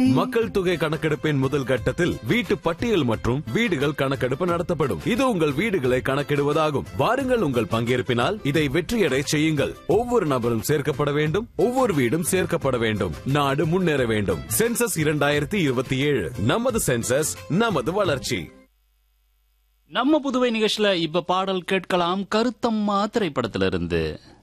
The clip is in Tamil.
மக்கள் தொகை கணக்கெடுப்பின் முதல் கட்டத்தில் வீட்டு பட்டியல் மற்றும் வீடுகள் கணக்கெடுப்பு நடத்தப்படும். இது உங்கள் வீடுகளை கணக்கிடுவதாகும். வாருங்கள், உங்கள் பங்கேற்பினால் இதை வெற்றியடை செய்யுங்கள். ஒவ்வொரு நபரும் சேர்க்கப்பட வேண்டும், ஒவ்வொரு வீடும் சேர்க்கப்பட வேண்டும். நாடு முன்னேற வேண்டும். சென்சஸ் 2027, நமது சென்சஸ், நமது வளர்ச்சி. நம்ம புதுவை நிகழ்ச்சியில இப்ப பாடல் கேட்கலாம். கருத்தம்மா திரைப்படத்திலிருந்து.